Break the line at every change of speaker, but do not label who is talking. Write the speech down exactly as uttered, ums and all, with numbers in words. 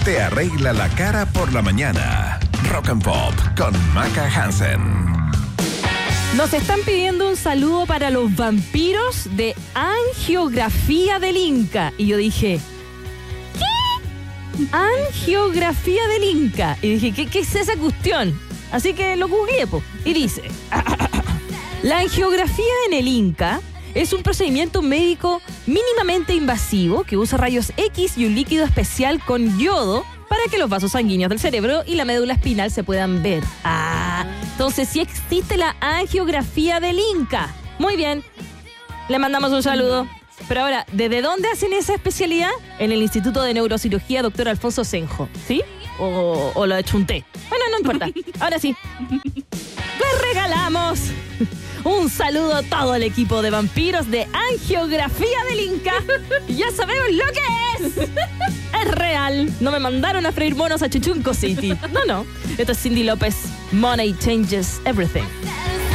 te arregla la cara por la mañana. Rock and Pop con Maca Hansen.
Nos están pidiendo un saludo para los vampiros de Angiografía del Inca. Y yo dije, ¿qué? Angiografía del Inca. Y dije, ¿qué, qué es esa cuestión? Así que lo googleé, po. Y dice, la angiografía en el Inca es un procedimiento médico mínimamente invasivo que usa rayos X y un líquido especial con yodo para que los vasos sanguíneos del cerebro y la médula espinal se puedan ver. Ah, entonces sí existe la angiografía del Inca. Muy bien, le mandamos un saludo. Pero ahora, ¿desde dónde hacen esa especialidad? En el Instituto de Neurocirugía doctor Alfonso Senjo, ¿sí? O, o lo de Chunté. Bueno, no importa. Ahora sí. Les regalamos un saludo a todo el equipo de vampiros de Angiografía del Inca. Ya sabemos lo que es. Es real. No me mandaron a freír monos a Chuchunco City. No, no. Esto es Cyndi López. Money changes everything.